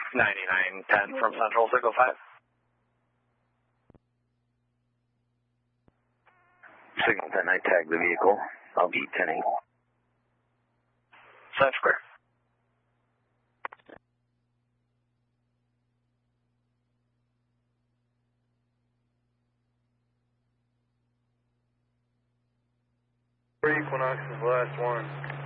9910 from Central 605. Signal 10, I tag the vehicle. I'll be 10-8. That's clear. Equinox is the last one.